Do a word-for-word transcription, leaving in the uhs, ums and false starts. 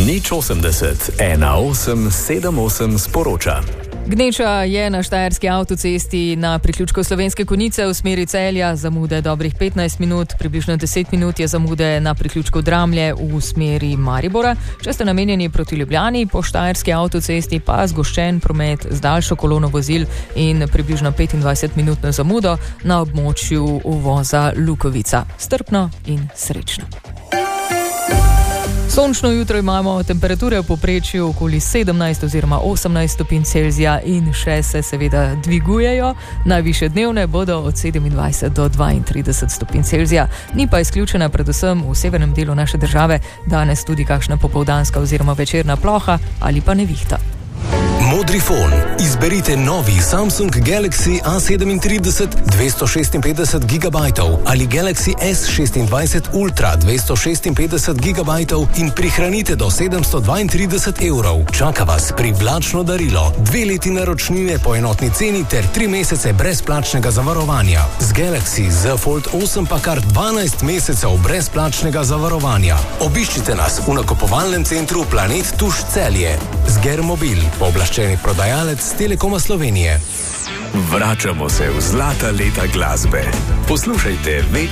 Nič osemdeset, ena osem sedem osem sporoča. Gneča je na štajerski avtocesti na priključku Slovenske Konjice v smeri Celja, zamude dobrih petnajst minut, približno deset minut je zamude na priključku Dramlje v smeri Maribora. Če ste namenjeni proti Ljubljani, po štajerski avtocesti pa zgoščen promet z daljšo kolono vozil in približno petindvajset minutno zamudo na območju uvoza Lukovica. Strpno in srečno. Sončno jutro imamo, temperature v povprečju okoli sedemnajst oziroma osemnajst stopinj Celzija in še se seveda dvigujejo. Najvišje dnevne bodo od sedemindvajset do dvaintrideset stopinj Celzija. Ni pa izključena predvsem v severnem delu naše države danes tudi kakšna popoldanska oziroma večerna ploha ali pa nevihta. Modrifon. Izberite novi Samsung Galaxy A sedemintrideset dvesto šestinpetdeset gigabajtov ali Galaxy S šestindvajset Ultra dvesto šestinpetdeset gigabajtov in prihranite do sedemsto dvaintrideset evrov. Čaka vas privlačno darilo, dve leti naročnine po enotni ceni ter tri mesece brezplačnega zavarovanja. Z Galaxy Z Fold osem pa kar dvanajst mesecev brezplačnega zavarovanja. Obiščite nas v nakupovalnem centru Planet Tuš Celje. Zgermobil, pooblaščeni prodajalec Telekoma Slovenije. Vračamo se v zlata leta glasbe. Poslušajte več